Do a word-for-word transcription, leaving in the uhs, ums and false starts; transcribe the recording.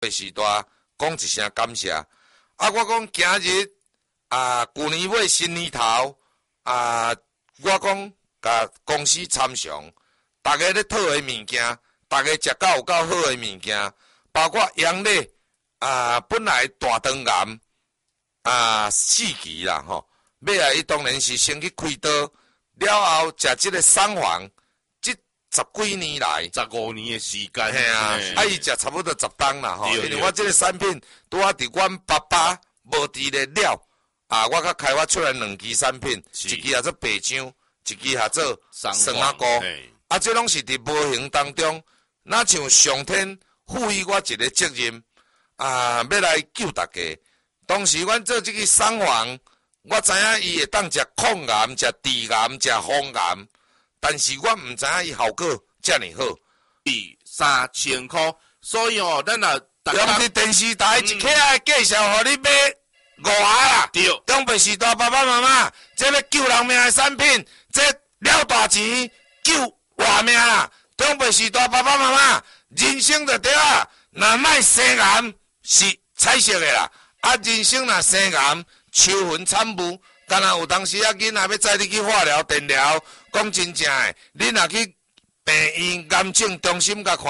时代讲一声感谢。啊，我讲今日啊，旧年尾新年头啊，我讲甲公司参详，大家咧讨的物件，大家食到有够好的物件，包括阳历啊，本来大肠癌啊四期啦吼，尾来伊当然是先去开刀，了后食即个三黄，即十几年来， 十五年的时间， 嘿啊，啊伊食差不多十档啦吼，因为我即个产品拄啊伫阮爸爸无伫咧了，啊，我甲开发出来两支产品，一支也做白姜，一支也做酸仔菇，啊，这拢是伫无形当中，那像上天赋予我一个责任，啊，要来救大家。当时阮做即个三黄，我知影伊会当食抗癌、食治癌、食风癌。但是我毋知影伊效果遮尔好， 三千箍，所以哦，咱啊， 用伫电视台一起来介绍，互你买五盒啦。 对， 中北时代爸爸妈妈，这要救人命的产品，这了大钱救活命啦。中北时代爸爸妈妈，人生就对啊，若莫生癌是彩色的啦，啊，人生若生癌，秋云惨雾。敢若有当时啊，囡仔要载你去化疗、电疗，讲真正诶，你若去病院癌症中心甲看。